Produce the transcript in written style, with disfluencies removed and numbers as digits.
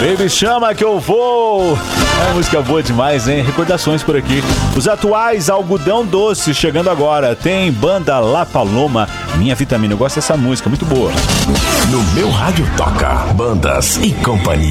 Baby, chama que eu vou. É música boa demais, hein? Recordações por aqui. Os atuais, Algodão Doce, chegando agora. Tem Banda La Paloma, Minha Vitamina. Eu gosto dessa música, muito boa. No meu rádio toca Bandas e Companhia.